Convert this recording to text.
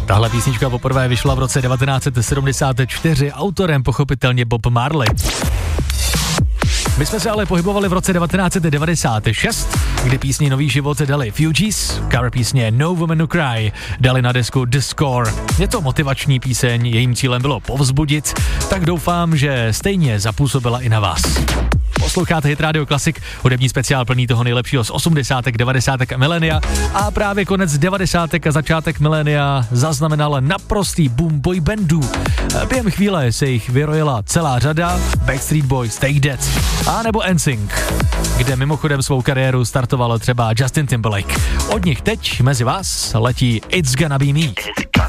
Tahle písnička poprvé vyšla v roce 1974, autorem pochopitelně Bob Marley. My jsme se ale pohybovali v roce 1996, kdy písni Nový život dali Fugees, cover písně No Woman No Cry dali na desku The Score. Je to motivační píseň, jejím cílem bylo povzbudit, tak doufám, že stejně zapůsobila i na vás. Posloucháte Hit Radio Classic, hudební speciál plný toho nejlepšího z 80., 90. a milénia a právě konec 90. a začátek milénia zaznamenal naprostý boom boy bandů. Během chvíle se jich vyrojila celá řada, Backstreet Boys, Take That a nebo NSYNC, kde mimochodem svou kariéru startoval třeba Justin Timberlake. Od nich teď mezi vás letí It's Gonna Be Me.